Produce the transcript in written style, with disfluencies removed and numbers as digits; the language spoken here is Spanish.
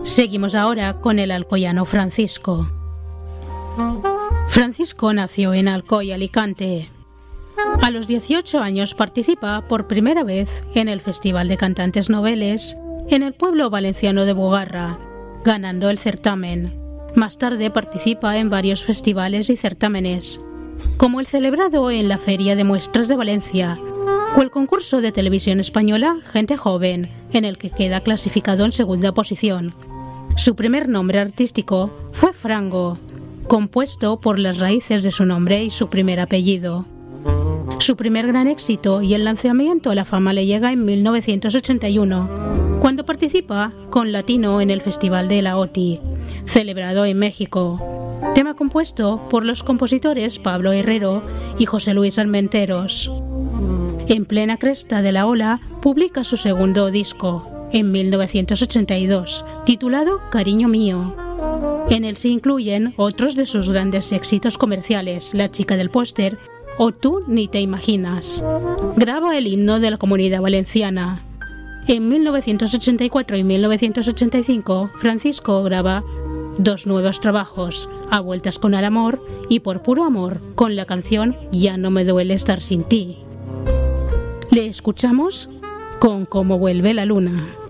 Seguimos ahora con el alcoyano Francisco. Francisco nació en Alcoy, Alicante. A los 18 años participa por primera vez en el Festival de Cantantes Noveles en el pueblo valenciano de Bugarra, ganando el certamen. Más tarde participa en varios festivales y certámenes, como el celebrado en la Feria de Muestras de Valencia o el concurso de televisión española Gente Joven, en el que queda clasificado en segunda posición. Su primer nombre artístico fue Frango, compuesto por las raíces de su nombre y su primer apellido. Su primer gran éxito y el lanzamiento a la fama le llega en 1981, cuando participa con Latino en el Festival de la OTI, celebrado en México. Tema compuesto por los compositores Pablo Herrero y José Luis Armenteros. En plena cresta de la ola, publica su segundo disco, en 1982, titulado Cariño Mío. En él se incluyen otros de sus grandes éxitos comerciales, La chica del póster o Tú ni te imaginas. Graba el himno de la Comunidad Valenciana. En 1984 y 1985, Francisco graba dos nuevos trabajos, A vueltas con el amor y Por puro amor, con la canción Ya no me duele estar sin ti. Le escuchamos con Cómo vuelve la luna.